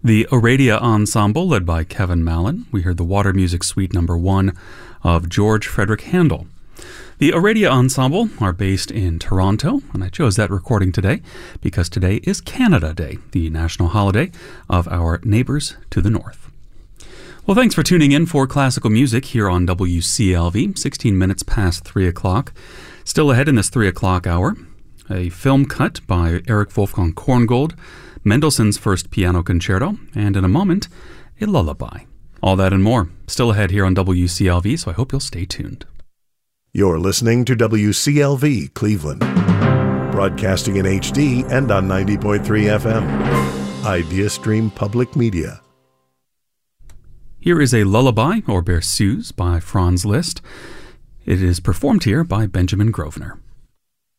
The Aradia Ensemble, led by Kevin Mallon. We heard the Water Music Suite number 1 of George Frederick Handel. The Aradia Ensemble are based in Toronto, and I chose that recording today because today is Canada Day, the national holiday of our neighbors to the north. Well, thanks for tuning in for classical music here on WCLV, 16 minutes past 3 o'clock. Still ahead in this 3 o'clock hour, a film cut by Erich Wolfgang Korngold, Mendelssohn's First Piano Concerto, and in a moment, a lullaby. All that and more, still ahead here on WCLV, so I hope you'll stay tuned. You're listening to WCLV Cleveland, broadcasting in HD and on 90.3 FM. IdeaStream Public Media. Here is a lullaby, or berceuse, by Franz Liszt. It is performed here by Benjamin Grosvenor.